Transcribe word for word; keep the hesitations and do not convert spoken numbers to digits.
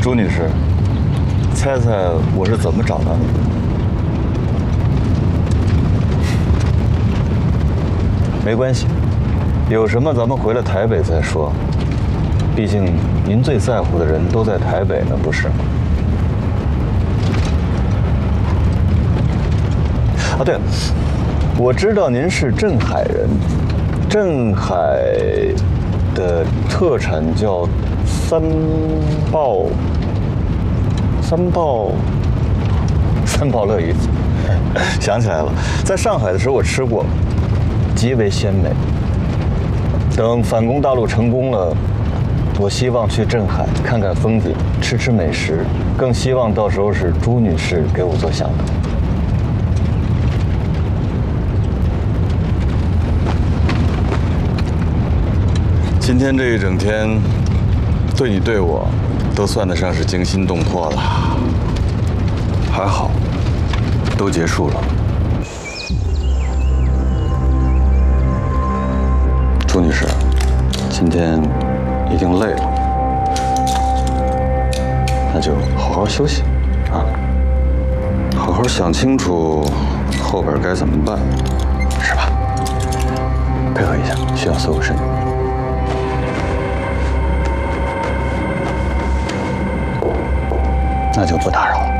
朱女士，猜猜我是怎么找到你的？没关系，有什么咱们回了台北再说。毕竟您最在乎的人都在台北呢，不是吗？啊，对了，我知道您是镇海人，镇海的特产叫三宝。 三宝，三宝乐鱼，想起来了，在上海的时候我吃过，极为鲜美。等反攻大陆成功了，我希望去镇海看看风景，吃吃美食，更希望到时候是朱女士给我做向导。今天这一整天，对你对我。 都算得上是惊心动魄了，还好，都结束了。朱女士，今天一定累了，那就好好休息啊，好好想清楚后边该怎么办，是吧？配合一下，需要搜个身。 那就不打扰了。